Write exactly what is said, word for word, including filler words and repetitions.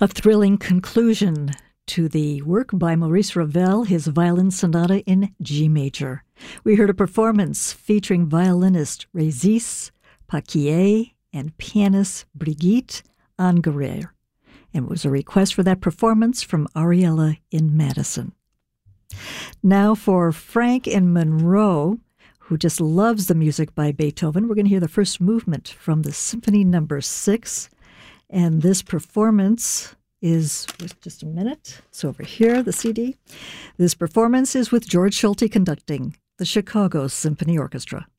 A thrilling conclusion to the work by Maurice Ravel, his Violin Sonata in G major. We heard a performance featuring violinist Régis Paquier and pianist Brigitte Angerer. And it was a request for that performance from Ariella in Madison. Now for Frank in Monroe, who just loves the music by Beethoven, we're going to hear the first movement from the Symphony Number Six. And this performance is, just a minute, it's over here, the C D. This performance is with George Schulte conducting the Chicago Symphony Orchestra.